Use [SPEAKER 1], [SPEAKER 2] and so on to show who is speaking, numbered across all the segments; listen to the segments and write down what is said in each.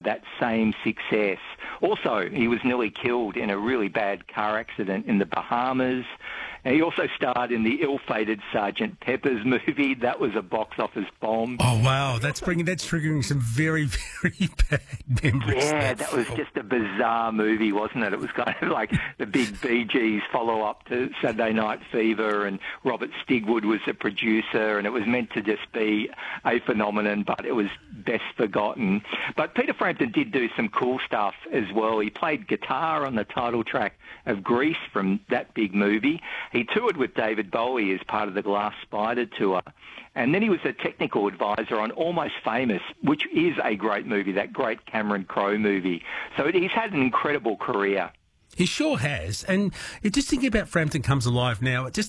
[SPEAKER 1] that same success. Also, he was nearly killed in a really bad car accident in the Bahamas. And he also starred in the ill-fated Sergeant Pepper's movie. That was a box office bomb.
[SPEAKER 2] Oh, wow. That's triggering some very, very bad memories.
[SPEAKER 1] Yeah, that was just a bizarre movie, wasn't it? It was kind of like the big Bee Gees follow-up to Saturday Night Fever, and Robert Stigwood was the producer, and it was meant to just be a phenomenon, but it was best forgotten. But Peter Frampton did do some cool stuff as well. He played guitar on the title track of Grease from that big movie. He toured with David Bowie as part of the Glass Spider tour. And then he was a technical advisor on Almost Famous, which is a great movie, that great Cameron Crowe movie. So he's had an incredible career.
[SPEAKER 2] He sure has. And just thinking about Frampton Comes Alive now, just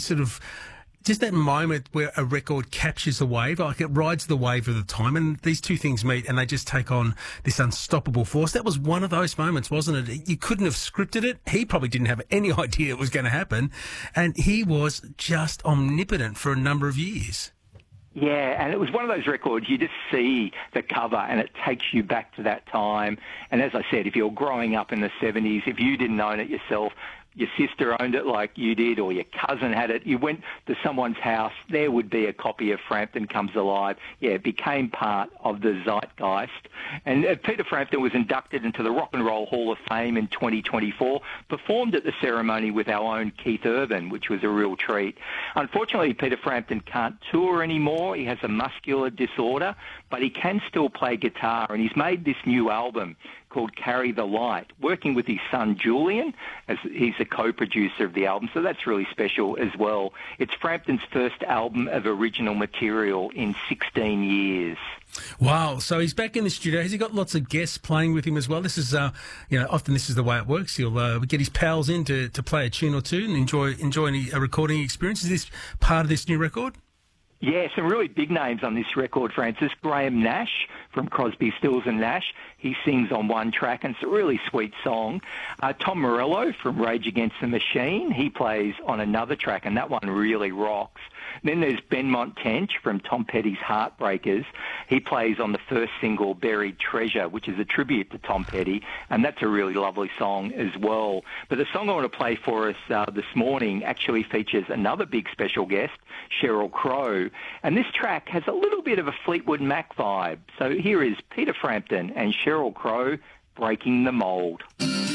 [SPEAKER 2] that moment where a record captures a wave, like it rides the wave of the time, and these two things meet and they just take on this unstoppable force. That was one of those moments, wasn't it? You couldn't have scripted it. He probably didn't have any idea it was going to happen, and he was just omnipotent for a number of years.
[SPEAKER 1] Yeah, and it was one of those records, you just see the cover and it takes you back to that time. And as I said, if you're growing up in the 70s, if you didn't own it yourself, your sister owned it like you did, or your cousin had it, you went to someone's house, there would be a copy of Frampton Comes Alive. Yeah, it became part of the zeitgeist. And Peter Frampton was inducted into the Rock and Roll Hall of Fame in 2024, performed at the ceremony with our own Keith Urban, which was a real treat. Unfortunately, Peter Frampton can't tour anymore. He has a muscular disorder, but he can still play guitar, and he's made this new album called Carry the Light, working with his son Julian, as he's a co-producer of the album, so that's really special as well. It's Frampton's first album of original material in 16 years.
[SPEAKER 2] Wow, so he's back in the studio. Has he got lots of guests playing with him as well? This is, often this is the way it works. He'll get his pals in to play a tune or two and enjoy a recording experience. Is this part of this new record?
[SPEAKER 1] Yeah, some really big names on this record, Francis. Graham Nash from Crosby, Stills and Nash. He sings on one track, and it's a really sweet song. Tom Morello from Rage Against the Machine. He plays on another track, and that one really rocks. Then there's Benmont Tench from Tom Petty's Heartbreakers. He plays on the first single, Buried Treasure, which is a tribute to Tom Petty, and that's a really lovely song as well. But the song I want to play for us this morning actually features another big special guest, Sheryl Crow, and this track has a little bit of a Fleetwood Mac vibe. So here is Peter Frampton and Sheryl Crow, Breaking the Mold.